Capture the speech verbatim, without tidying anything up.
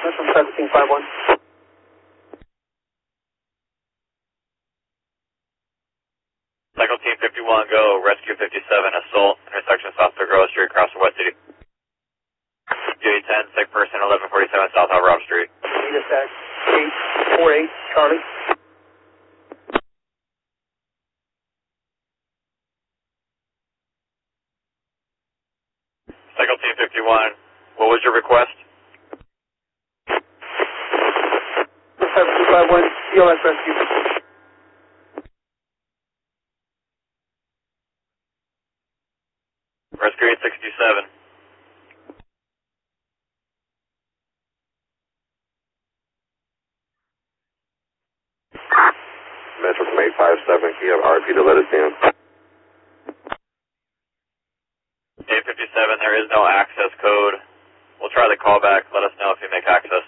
That's from seventeen five one. Cycle Team fifty-one, go, Rescue fifty-seven, assault, intersection South Grove Street, across from West City. G A ten, sick person, eleven forty-seven South Rob Street. Dispatch, eight four eight, Charlie. Cycle Team fifty-one, what was your request? seventeen five one, C O S Rescue. Rescue eight sixty-seven. Metro from eight five seven, can you have R P to let us in? eight fifty-seven, there is no access code. We'll try the callback. Let us know if you make access.